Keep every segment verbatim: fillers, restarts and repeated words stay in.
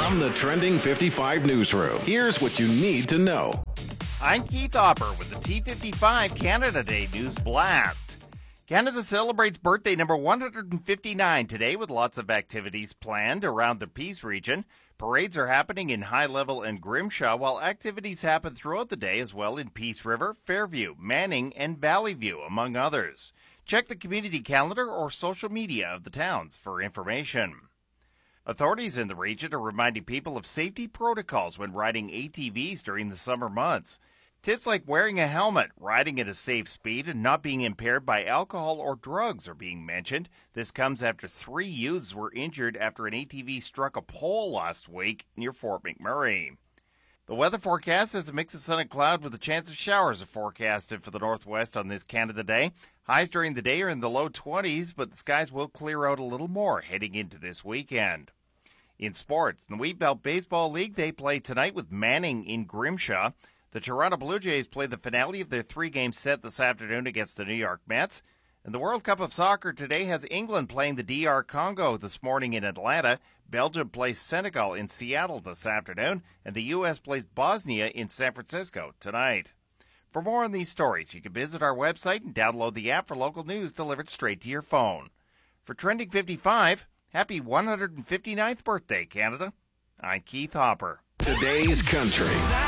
From the Trending fifty-five newsroom, here's what you need to know. I'm Keith Hopper with the T fifty-five Canada Day News Blast. Canada celebrates birthday number one hundred fifty-nine today with lots of activities planned around the Peace region. Parades are happening in High Level and Grimshaw, while activities happen throughout the day as well in Peace River, Fairview, Manning, and Valley View, among others. Check the community calendar or social media of the towns for information. Authorities in the region are reminding people of safety protocols when riding A T Vs during the summer months. Tips like wearing a helmet, riding at a safe speed, and not being impaired by alcohol or drugs are being mentioned. This comes after three youths were injured after an A T V struck a pole last week near Fort McMurray. The weather forecast has a mix of sun and cloud with a chance of showers are forecasted for the northwest on this Canada Day. Highs during the day are in the low twenties, but the skies will clear out a little more heading into this weekend. In sports, in the Wheatbelt Baseball League, they play tonight with Manning in Grimshaw. The Toronto Blue Jays play the finale of their three-game set this afternoon against the New York Mets. And the World Cup of Soccer today has England playing the D R Congo this morning in Atlanta. Belgium plays Senegal in Seattle this afternoon. And the U S plays Bosnia in San Francisco tonight. For more on these stories, you can visit our website and download the app for local news delivered straight to your phone. For Trending fifty-five, happy one hundred fifty-ninth birthday, Canada. I'm Keith Hopper. Today's Country.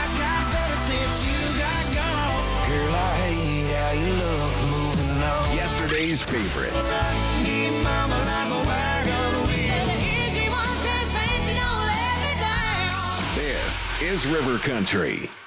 Girl, I hate how you look moving on. Yesterday's favorites. This is River Country.